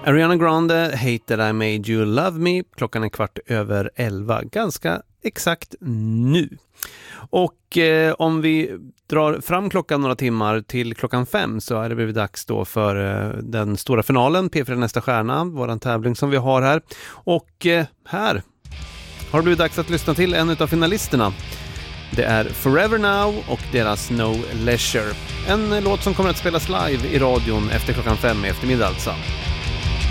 Ariana Grande, Hate That I Made You Love Me. Klockan är 11:15. Ganska exakt nu. Och om vi drar fram klockan några timmar till klockan 5 så är det blivit dags då för den stora finalen, P4 Nästa Stjärna, våran tävling som vi har här. Och här har det blivit dags att lyssna till en av finalisterna. Det är Forever Now och deras No Leisure. En låt som kommer att spelas live i radion efter klockan 5 i eftermiddag alltså.